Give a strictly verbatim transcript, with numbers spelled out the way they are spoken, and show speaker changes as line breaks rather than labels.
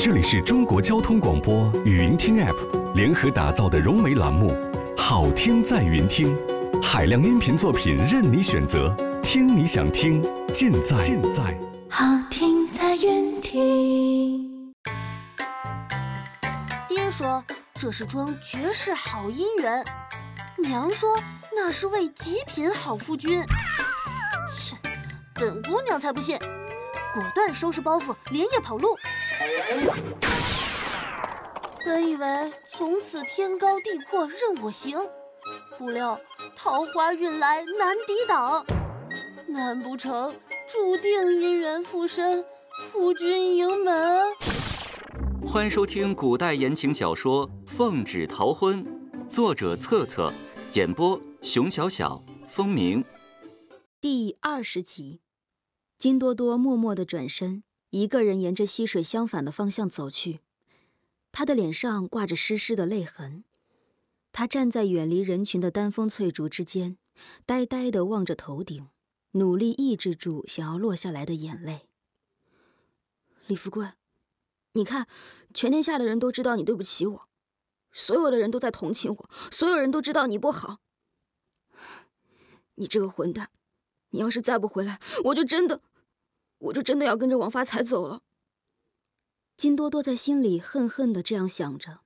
这里是中国交通广播语音听 App 联合打造的融媒栏目，好听在云听，海量音频作品任你选择，听你想听，尽在尽在
好听在云听。
爹说这是桩绝世好姻缘，娘说那是位极品好夫君。切，本姑娘才不信，果断收拾包袱，连夜跑路。本以为从此天高地阔任我行，不料桃花运来难抵挡，难不成注定姻缘附身，夫君迎门？
欢迎收听古代言情小说《奉旨逃婚》，作者策策，演播熊小小、风鸣。
第二十集，金多多默默地转身，一个人沿着溪水相反的方向走去。他的脸上挂着湿湿的泪痕，他站在远离人群的丹枫翠竹之间，呆呆地望着头顶，努力抑制住想要落下来的眼泪。李富贵，你看，全天下的人都知道你对不起我，所有的人都在同情我，所有人都知道你不好。你这个混蛋，你要是再不回来，我就真的我就真的要跟着王发财走了。金多多在心里恨恨地这样想着，